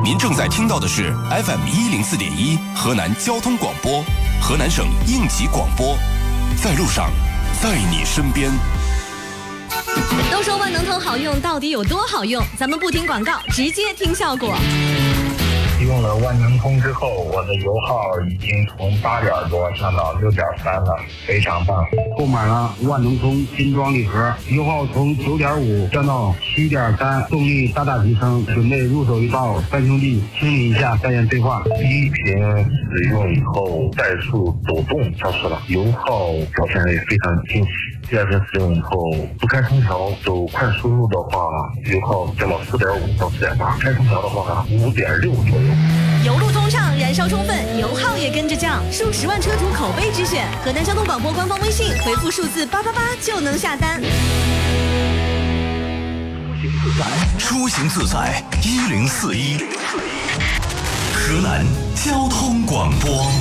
您正在听到的是 FM104.1河南交通广播，河南省应急广播，在路上，在你身边。 都说万能通好用，到底有多好用？咱们不听广告，直接听效果。 用了万能通之后，我的油耗已经从8点多降到6.3了，非常棒。 购买了万能通新装礼盒，油耗从9.5降到7.3，动力大大提升。准备入手一套3兄弟清理一下再验对话。 第一瓶使用以后，怠速抖动消失了，油耗表现也非常惊喜。第二瓶使用以后，不开空调走快速路的话，油耗降到4.5到4.8，开空调的话5.6左右。 油路通畅，燃烧充分，油耗也跟着降，数10万车主口碑之选。河南交通广播官方微信回复数字888就能下单。 出行自在1041，河南交通广播。